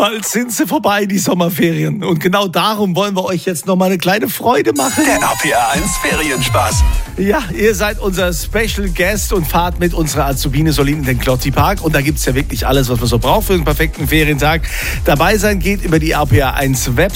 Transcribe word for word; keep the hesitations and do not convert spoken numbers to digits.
Bald sind sie vorbei, die Sommerferien. Und genau darum wollen wir euch jetzt noch mal eine kleine Freude machen. Der R P R eins Ferienspaß. Ja, ihr seid unser Special Guest und fahrt mit unserer Azubine Solin in den Klotti Park. Und da gibt es ja wirklich alles, was man so braucht für einen perfekten Ferientag. Dabei sein geht über die R P R eins Website.